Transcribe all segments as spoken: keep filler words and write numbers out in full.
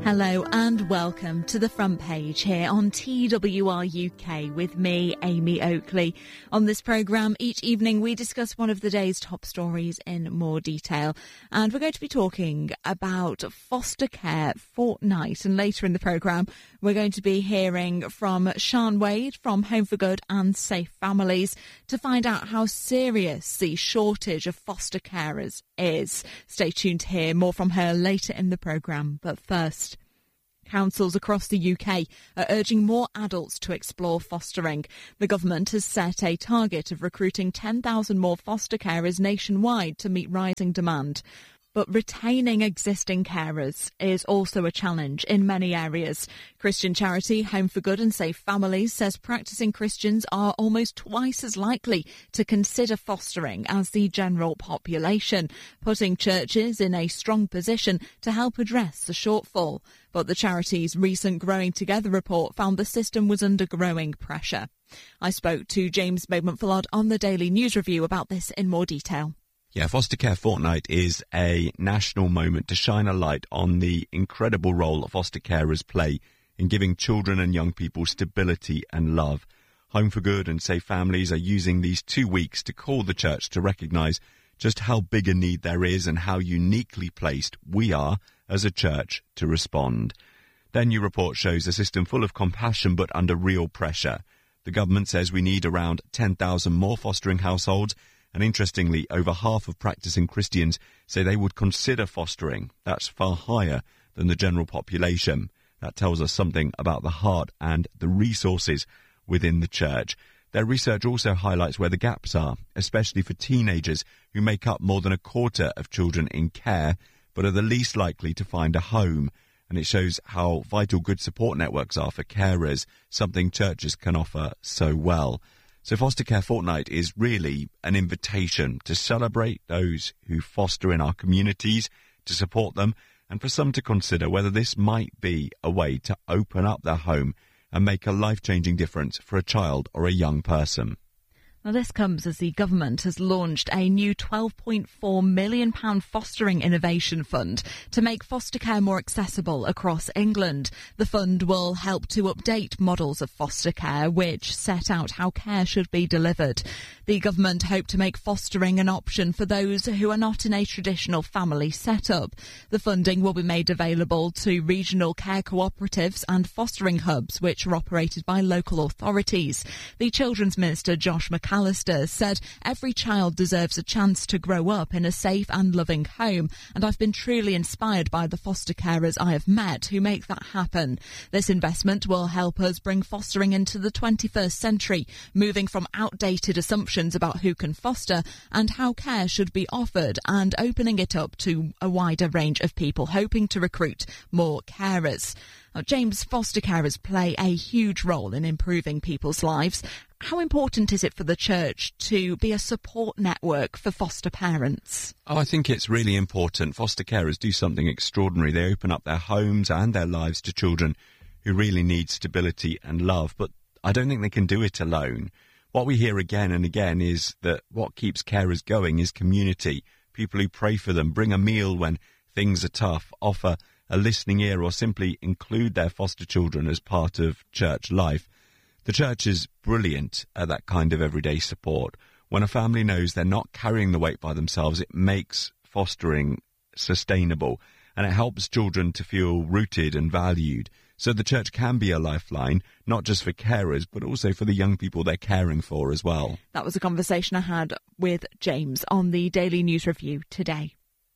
Hello and welcome to the front page here on T W R U K with me, Amy Oakley. On this programme, each evening we discuss one of the day's top stories in more detail. And we're going to be talking about Foster Care Fortnight. And later in the programme, we're going to be hearing from Sian Wade from Home for Good and Safe Families to find out how serious the shortage of foster carers is. Stay tuned to hear more from her later in the programme. But first, councils across the U K are urging more adults to explore fostering. The government has set a target of recruiting ten thousand more foster carers nationwide to meet rising demand. But retaining existing carers is also a challenge in many areas. Christian charity Home for Good and Safe Families says practising Christians are almost twice as likely to consider fostering as the general population, putting churches in a strong position to help address the shortfall. But the charity's recent Growing Together report found the system was under growing pressure. I spoke to James Beaumont-Fallard on the Daily News Review about this in more detail. Yeah, Foster Care Fortnight is a national moment to shine a light on the incredible role that foster carers play in giving children and young people stability and love. Home for Good and Safe Families are using these two weeks to call the church to recognise just how big a need there is and how uniquely placed we are as a church to respond. Their new report shows a system full of compassion but under real pressure. The government says we need around ten thousand more fostering households. And interestingly, over half of practising Christians say they would consider fostering. That's far higher than the general population. That tells us something about the heart and the resources within the church. Their research also highlights where the gaps are, especially for teenagers who make up more than a quarter of children in care, but are the least likely to find a home. And it shows how vital good support networks are for carers, something churches can offer so well. So Foster Care Fortnight is really an invitation to celebrate those who foster in our communities, to support them, and for some to consider whether this might be a way to open up their home and make a life-changing difference for a child or a young person. Now, this comes as the government has launched a new twelve point four million pounds fostering innovation fund to make foster care more accessible across England. The fund will help to update models of foster care which set out how care should be delivered. The government hope to make fostering an option for those who are not in a traditional family setup. The funding will be made available to regional care cooperatives and fostering hubs which are operated by local authorities. The Children's Minister Josh McCallister Alistair said every child deserves a chance to grow up in a safe and loving home, and I've been truly inspired by the foster carers I have met who make that happen. This investment will help us bring fostering into the twenty-first century, moving from outdated assumptions about who can foster and how care should be offered and opening it up to a wider range of people hoping to recruit more carers. Now, James, foster carers play a huge role in improving people's lives. How important is it for the church to be a support network for foster parents? Oh, I think it's really important. Foster carers do something extraordinary. They open up their homes and their lives to children who really need stability and love, but I don't think they can do it alone. What we hear again and again is that what keeps carers going is community, people who pray for them, bring a meal when things are tough, offer a listening ear, or simply include their foster children as part of church life. The church is brilliant at that kind of everyday support. When a family knows they're not carrying the weight by themselves, it makes fostering sustainable, and it helps children to feel rooted and valued. So the church can be a lifeline, not just for carers, but also for the young people they're caring for as well. That was a conversation I had with James on the Daily News Review today.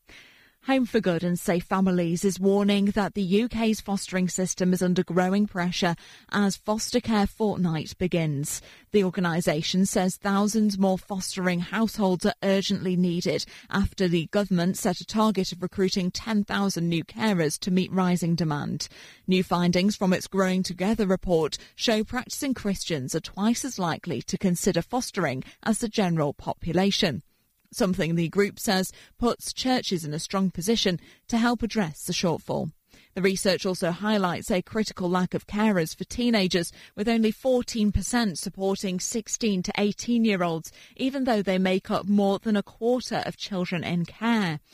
Home for Good and Safe Families is warning that the U K's fostering system is under growing pressure as Foster Care Fortnight begins. The organisation says thousands more fostering households are urgently needed after the government set a target of recruiting ten thousand new carers to meet rising demand. New findings from its Growing Together report show practising Christians are twice as likely to consider fostering as the general population, something the group says puts churches in a strong position to help address the shortfall. The research also highlights a critical lack of carers for teenagers, with only fourteen percent supporting sixteen to eighteen-year-olds, even though they make up more than a quarter of children in care.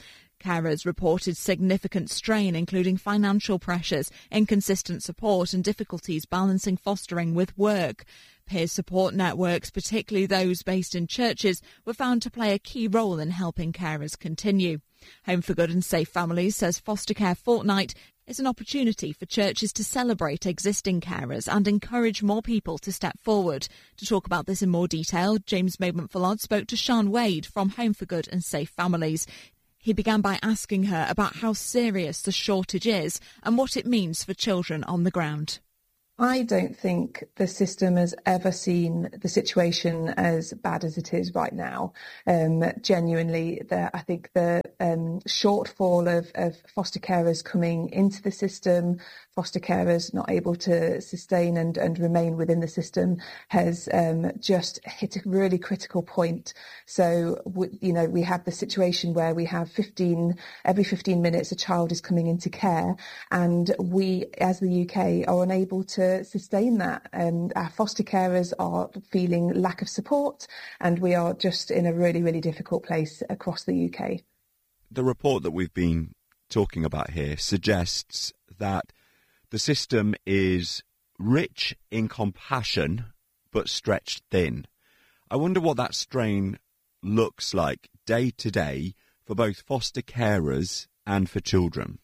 Carers reported significant strain, including financial pressures, inconsistent support and difficulties balancing fostering with work. Peer support networks, particularly those based in churches, were found to play a key role in helping carers continue. Home for Good and Safe Families says Foster Care Fortnight is an opportunity for churches to celebrate existing carers and encourage more people to step forward. To talk about this in more detail, James Maidment-Fullard spoke to Sian Wade from Home for Good and Safe Families. He began by asking her about how serious the shortage is and what it means for children on the ground. I don't think the system has ever seen the situation as bad as it is right now. Um, genuinely, the, I think the um, shortfall of, of foster carers coming into the system, foster carers not able to sustain and, and remain within the system has um, just hit a really critical point. So, w- you know, we have the situation where we have fifteen, every fifteen minutes a child is coming into care, and we, as the U K, are unable to sustain that. And our foster carers are feeling lack of support, and we are just in a really, really difficult place across the U K. The report that we've been talking about here suggests that the system is rich in compassion but stretched thin. I wonder what that strain looks like day to day for both foster carers and for children.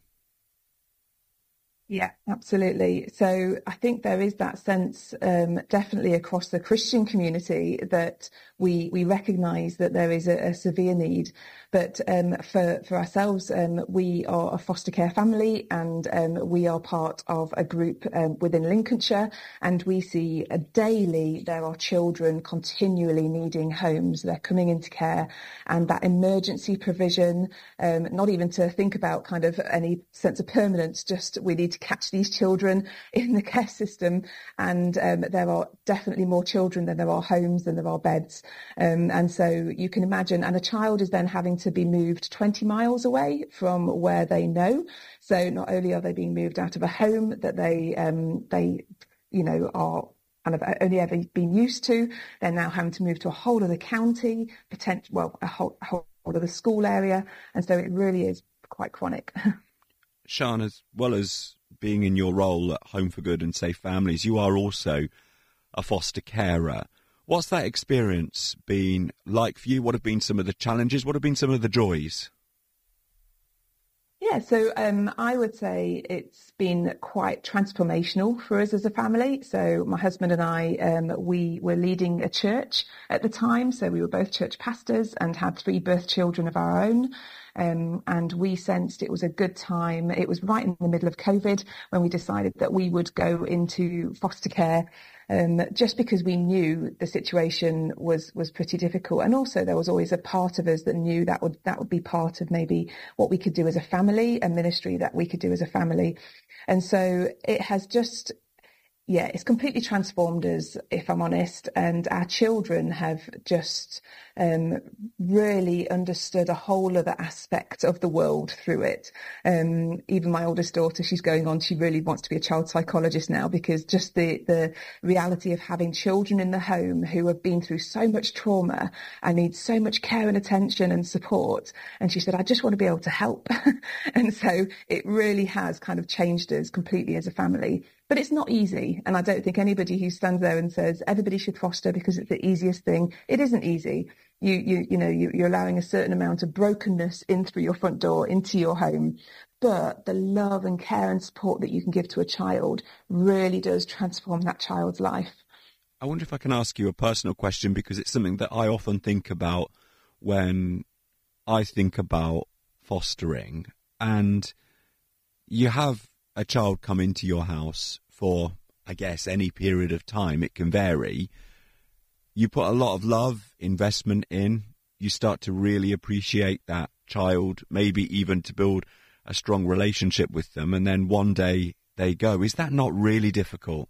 Yeah, absolutely. So I think there is that sense um, definitely across the Christian community that we we recognise that there is a, a severe need. But um, for, for ourselves, um, we are a foster care family, and um, we are part of a group um, within Lincolnshire, and we see uh, daily there are children continually needing homes. They're coming into care, and that emergency provision, um, not even to think about kind of any sense of permanence, just we need to catch these children in the care system, and um, there are definitely more children than there are homes, than there are beds, um, and so you can imagine, and a child is then having to be moved twenty miles away from where they know. So not only are they being moved out of a home that they um, they you know are kind of only ever been used to, they're now having to move to a whole other county, potential well a whole, a whole other school area, and so it really is quite chronic. Sian, as well as being in your role at Home for Good and Safe Families, you are also a foster carer. What's that experience been like for you? What have been some of the challenges? What have been some of the joys? Yeah, so um, I would say it's been quite transformational for us as a family. So my husband and I, um, we were leading a church at the time. So we were both church pastors and had three birth children of our own. Um, and we sensed it was a good time. It was right in the middle of COVID when we decided that we would go into foster care, um, just because we knew the situation was, was pretty difficult. And also there was always a part of us that knew that would, that would be part of maybe what we could do as a family, a ministry that we could do as a family. And so it has just, yeah, it's completely transformed us, if I'm honest, and our children have just um, really understood a whole other aspect of the world through it. Um, even my oldest daughter, she's going on, she really wants to be a child psychologist now, because just the, the reality of having children in the home who have been through so much trauma and need so much care and attention and support. And she said, I just want to be able to help. And so it really has kind of changed us completely as a family. But it's not easy. And I don't think anybody who stands there and says everybody should foster because it's the easiest thing, it isn't easy. You, you, you know, you, you're allowing a certain amount of brokenness in through your front door into your home. But the love and care and support that you can give to a child really does transform that child's life. I wonder if I can ask you a personal question, because it's something that I often think about when I think about fostering. And you have a child come into your house for, I guess, any period of time. It can vary. You put a lot of love, investment in. You start to really appreciate that child, maybe even to build a strong relationship with them. And then one day they go. Is that not really difficult?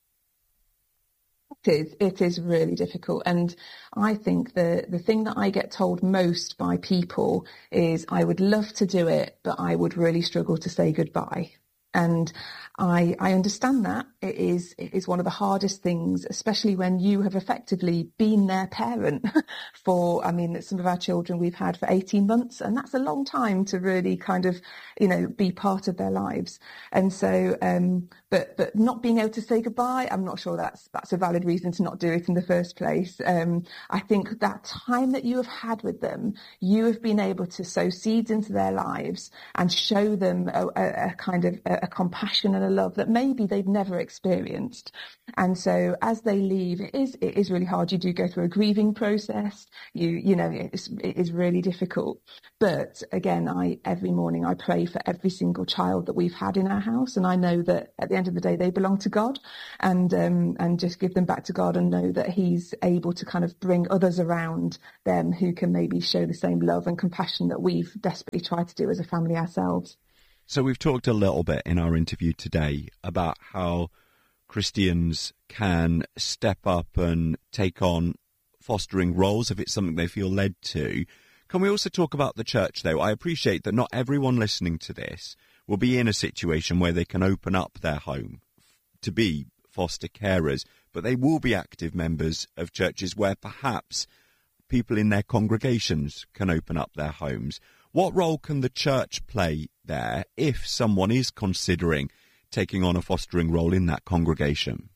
It is. It is really difficult. And I think the, the thing that I get told most by people is I would love to do it, but I would really struggle to say goodbye. And I, I understand that it is, it is one of the hardest things, especially when you have effectively been their parent for, I mean, some of our children we've had for eighteen months, and that's a long time to really kind of, you know, be part of their lives. And so, um, but, but not being able to say goodbye, I'm not sure that's, that's a valid reason to not do it in the first place. Um, I think that time that you have had with them, you have been able to sow seeds into their lives and show them a, a, a kind of a, a compassion and a love that maybe they've never experienced. And so as they leave, it is it is really hard. You do go through a grieving process. You you know, it's, it is really difficult. But again, I every morning I pray for every single child that we've had in our house, and I know that at the end of the day they belong to God, and um, and just give them back to God and know that He's able to kind of bring others around them who can maybe show the same love and compassion that we've desperately tried to do as a family ourselves. So we've talked a little bit in our interview today about how Christians can step up and take on fostering roles if it's something they feel led to. Can we also talk about the church, though? I appreciate that not everyone listening to this will be in a situation where they can open up their home to be foster carers, but they will be active members of churches where perhaps people in their congregations can open up their homes. What role can the church play there if someone is considering taking on a fostering role in that congregation?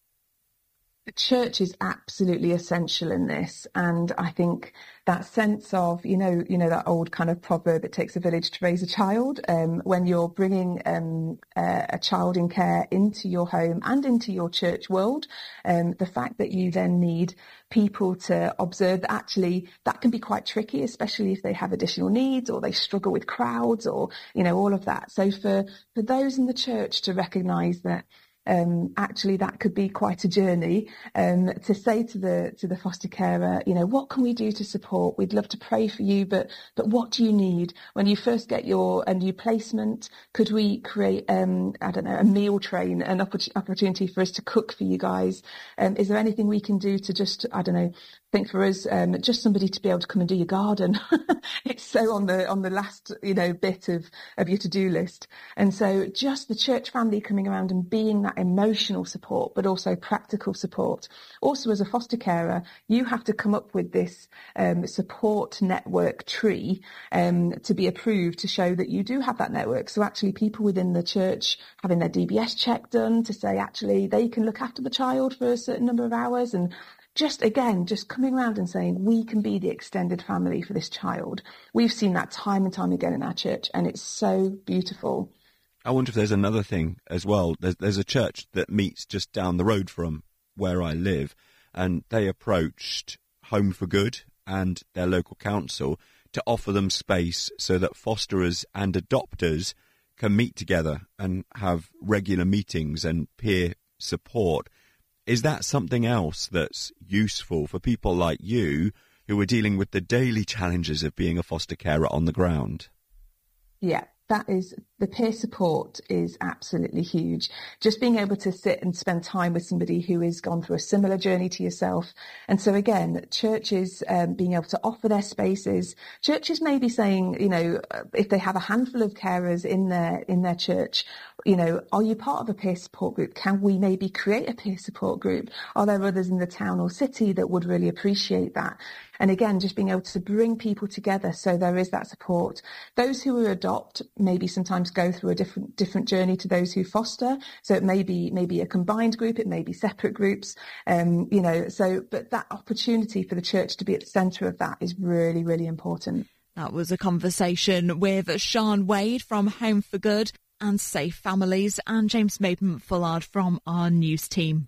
The church is absolutely essential in this, and I think that sense of, you know, you know that old kind of proverb, it takes a village to raise a child. Um, when you're bringing um, a, a child in care into your home and into your church world, um, the fact that you then need people to observe that actually that can be quite tricky, especially if they have additional needs or they struggle with crowds or, you know, all of that. So for, for those in the church to recognise that Um, actually that could be quite a journey, um, to say to the to the foster carer, you know, what can we do to support? We'd love to pray for you, but but what do you need? When you first get your a new placement, could we create, um, I don't know, a meal train, an oppor- opportunity for us to cook for you guys? Um, is there anything we can do to just, I don't know, think for us, um, just somebody to be able to come and do your garden? It's so on the on the last, you know, bit of, of your to-do list. And so just the church family coming around and being that emotional support, but also practical support. Also, as a foster carer, you have to come up with this um, support network tree um, to be approved to show that you do have that network. So actually people within the church having their D B S check done to say actually they can look after the child for a certain number of hours, and just, again, just coming around and saying, we can be the extended family for this child. We've seen that time and time again in our church, and it's so beautiful. I wonder if there's another thing as well. There's, there's a church that meets just down the road from where I live, and they approached Home for Good and their local council to offer them space so that fosterers and adopters can meet together and have regular meetings and peer support. Is that something else that's useful for people like you who are dealing with the daily challenges of being a foster carer on the ground? Yeah, that is, the peer support is absolutely huge. Just being able to sit and spend time with somebody who has gone through a similar journey to yourself. And so again, churches um, being able to offer their spaces. Churches may be saying, you know, if they have a handful of carers in their in their church, you know, are you part of a peer support group? Can we maybe create a peer support group? Are there others in the town or city that would really appreciate that? And again, just being able to bring people together so there is that support. Those who adopt maybe sometimes go through a different different journey to those who foster. So it may be maybe a combined group, it may be separate groups, um, you know, so but that opportunity for the church to be at the centre of that is really, really important. That was a conversation with Sian Wade from Home for Good and Safe Families, and James Maiden-Fullard from our news team.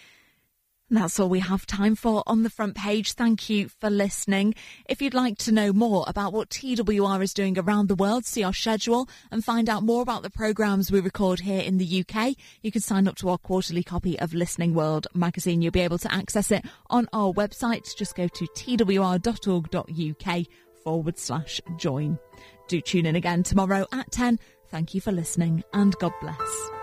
And that's all we have time for on the front page. Thank you for listening. If you'd like to know more about what T W R is doing around the world, see our schedule and find out more about the programmes we record here in the U K, you can sign up to our quarterly copy of Listening World magazine. You'll be able to access it on our website. Just go to twr.org.uk forward slash join. Do tune in again tomorrow at ten. Thank you for listening, and God bless.